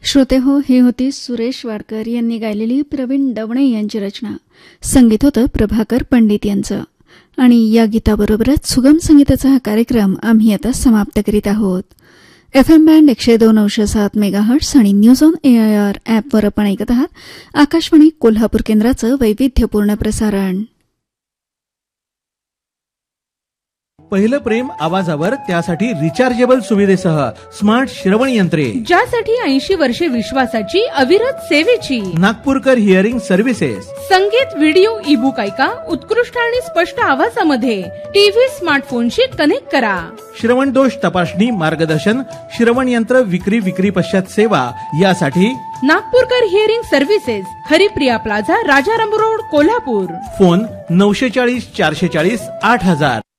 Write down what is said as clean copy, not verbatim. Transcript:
श्रोते हो, ही होती सुरेश वाडकर यांनी गायलेली प्रवीण दवणे यांची रचना. संगीत होतं प्रभाकर पंडित यांचं. आणि या गीताबरोबरच सुगम संगीताचा हा कार्यक्रम आम्ही आता समाप्त करीत आहोत. FM बँड 102.7 मेगाहर्ट्स आणि न्यूज ऑन AIR ॲपवर आपण ऐकत आहात आकाशवाणी कोल्हापूर केंद्राचं वैविध्यपूर्ण प्रसारण. पहिलं प्रेम आवाजावर, त्यासाठी रिचार्जेबल सुविधेसह स्मार्ट श्रवण यंत्रे, ज्यासाठी 80 वर्षे विश्वासाची अविरत सेवेची. नागपूरकर हिअरिंग सर्व्हिसेस. संगीत, व्हिडिओ, ईबुक ऐका उत्कृष्ट आणि स्पष्ट आवाजामध्ये. टीव्ही, स्मार्टफोनशी कनेक्ट करा. श्रवण दोष तपासणी, मार्गदर्शन, श्रवण यंत्र विक्री पश्चात सेवा यासाठी नागपूरकर hearing services, Haripriya plaza, Rajaram road, Kolhapur. Phone 940 440 8000.